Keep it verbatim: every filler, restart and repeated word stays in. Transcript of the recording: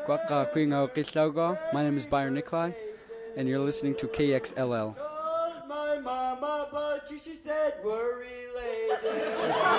Quaqa Quingo Qitlaugo. My name is Byron Nikolai, and you're listening to K X L L. My mama, but she said we're related.